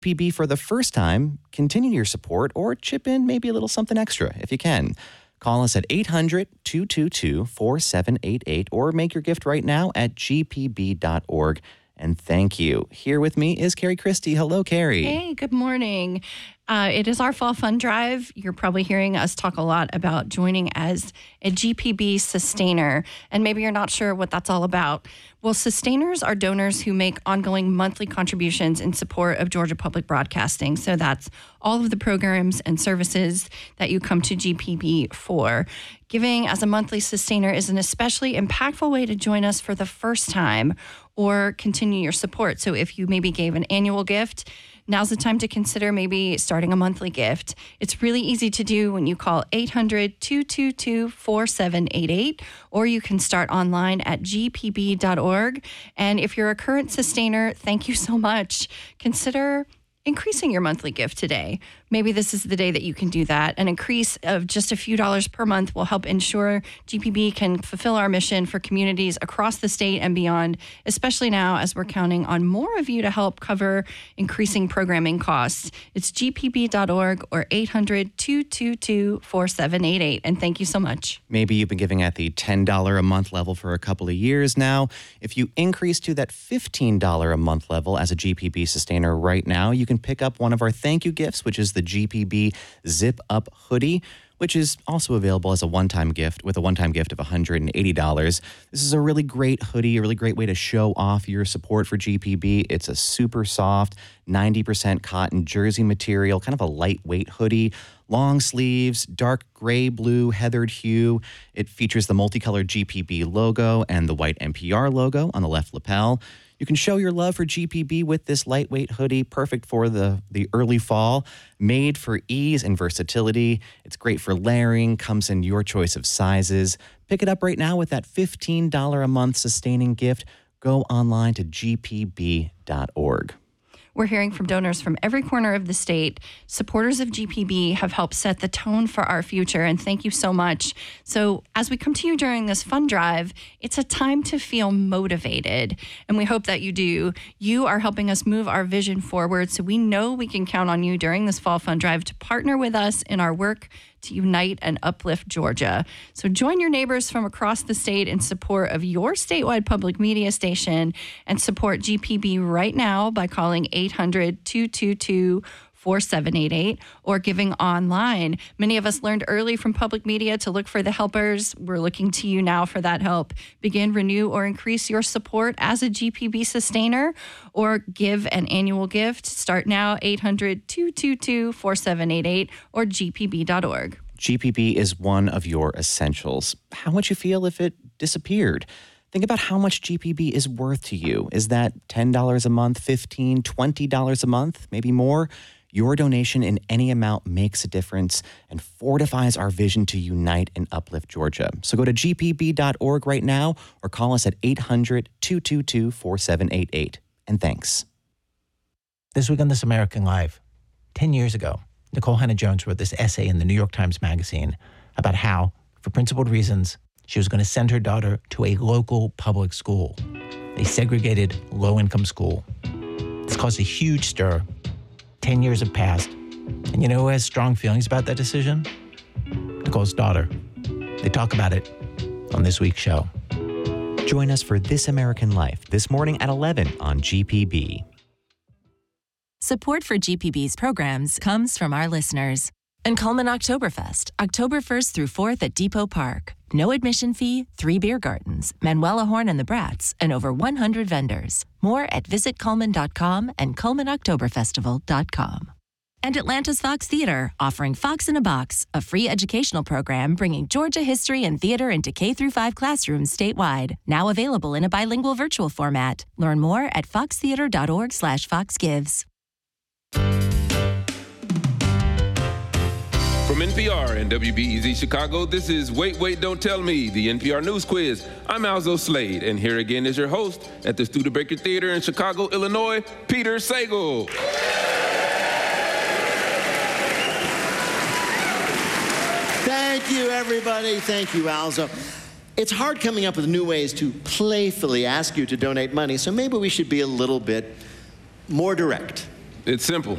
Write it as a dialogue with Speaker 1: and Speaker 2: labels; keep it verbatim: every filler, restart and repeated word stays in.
Speaker 1: P B for the first time, continue your support, or chip in maybe a little something extra if you can. Call us at eight hundred, two two two, four seven eight eight or make your gift right now at g p b dot org. And thank you. Here with me is Carrie Christie. Hello, Carrie.
Speaker 2: Hey, good morning. Uh, it is our Fall Fund Drive. You're probably hearing us talk a lot about joining as a G P B sustainer, and maybe you're not sure what that's all about. Well, sustainers are donors who make ongoing monthly contributions in support of Georgia Public Broadcasting. So that's all of the programs and services that you come to G P B for. Giving as a monthly sustainer is an especially impactful way to join us for the first time or continue your support. So if you maybe gave an annual gift, now's the time to consider maybe starting a monthly gift. It's really easy to do when you call eight hundred, two two two, four seven eight eight, or you can start online at g p b dot org. And if you're a current sustainer, thank you so much. Consider increasing your monthly gift today. Maybe this is the day that you can do that. An increase of just a few dollars per month will help ensure G P B can fulfill our mission for communities across the state and beyond, especially now as we're counting on more of you to help cover increasing programming costs. It's g p b dot org or eight hundred, two two two, four seven eight eight. And thank you so much.
Speaker 1: Maybe you've been giving at the ten dollars a month level for a couple of years now. If you increase to that fifteen dollars a month level as a G P B sustainer right now, you can pick up one of our thank you gifts, which is the G P B Zip Up Hoodie, which is also available as a one-time gift with a one-time gift of one hundred eighty dollars. This is a really great hoodie, a really great way to show off your support for G P B. It's a super soft, ninety percent cotton jersey material, kind of a lightweight hoodie, long sleeves, dark gray, blue, heathered hue. It features the multicolored G P B logo and the white N P R logo on the left lapel. You can show your love for G P B with this lightweight hoodie, perfect for the, the early fall, made for ease and versatility. It's great for layering, comes in your choice of sizes. Pick it up right now with that fifteen dollars a month sustaining gift. Go online to g p b dot org.
Speaker 2: We're hearing from donors from every corner of the state. Supporters of G P B have helped set the tone for our future, and thank you so much. So as we come to you during this fund drive, it's a time to feel motivated, and we hope that you do. You are helping us move our vision forward, so we know we can count on you during this fall fund drive to partner with us in our work to unite and uplift Georgia. So join your neighbors from across the state in support of your statewide public media station and support G P B right now by calling eight hundred, two two two, four seven eight eight or giving online. Many of us learned early from public media to look for the helpers. We're looking to you now for that help. Begin, renew, or increase your support as a G P B sustainer or give an annual gift. Start now, eight hundred, two two two, four seven eight eight or g p b dot org.
Speaker 1: G P B is one of your essentials. How would you feel if it disappeared? Think about how much G P B is worth to you. Is that ten dollars a month, fifteen dollars, twenty dollars a month, maybe more? Your donation in any amount makes a difference and fortifies our vision to unite and uplift Georgia. So go to g p b dot org right now or call us at eight hundred, two two two, four seven eight eight. And thanks.
Speaker 3: This week on This American Life, ten years ago, Nicole Hannah-Jones wrote this essay in the New York Times Magazine about how, for principled reasons, she was going to send her daughter to a local public school, a segregated, low-income school. This caused a huge stir. Ten years have passed. And you know who has strong feelings about that decision? Nicole's daughter. They talk about it on this week's show.
Speaker 1: Join us for This American Life this morning at eleven on G P B.
Speaker 4: Support for G P B's programs comes from our listeners. And Coleman Oktoberfest, October first through fourth at Depot Park. No admission fee, three beer gardens, Manuela Horn and the Brats, and over one hundred vendors. More at visit coleman dot com and coleman october festival dot com. And Atlanta's Fox Theater, offering Fox in a Box, a free educational program bringing Georgia history and theater into K through five classrooms statewide. Now available in a bilingual virtual format. Learn more at fox theater dot org slash fox gives.
Speaker 5: From N P R and W B E Z Chicago, this is Wait, Wait, Don't Tell Me, the N P R News Quiz. I'm Alzo Slade, and here again is your host at the Studebaker Theater in Chicago, Illinois, Peter Sagal.
Speaker 6: Thank you, everybody. Thank you, Alzo. It's hard coming up with new ways to playfully ask you to donate money, so maybe we should be a little bit more direct.
Speaker 5: It's simple.